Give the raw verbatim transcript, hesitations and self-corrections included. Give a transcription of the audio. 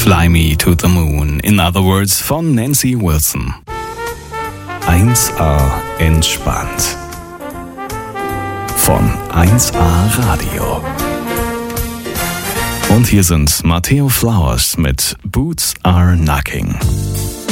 Fly Me to the Moon, in other words, von Nancy Wilson. eins A entspannt. Von eins A Radio. Und hier sind Matteo Flowers mit Boots Are Knocking.